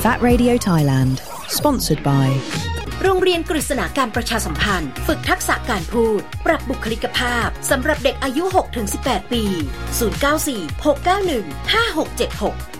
That Radio Thailand Sponsored by โรงเรียนกฤษณาการประชาสัมพันธ์ฝึกทักษะการพูดปรับบุคลิกภาพสำหรับเด็กอายุ 6-18 ปี 094 691 5676